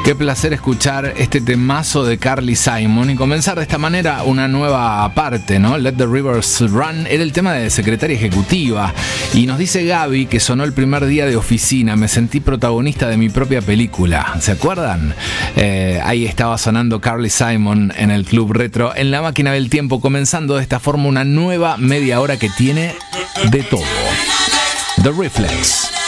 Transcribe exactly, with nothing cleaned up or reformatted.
Qué placer escuchar este temazo de Carly Simon y comenzar de esta manera una nueva parte, ¿no? Let the Rivers Run era el tema de secretaria ejecutiva y nos dice Gaby que sonó el primer día de oficina, me sentí protagonista de mi propia película, ¿se acuerdan? Eh, ahí estaba sonando Carly Simon en el Club Retro, en la máquina del tiempo, comenzando de esta forma una nueva media hora que tiene de todo. The Reflex.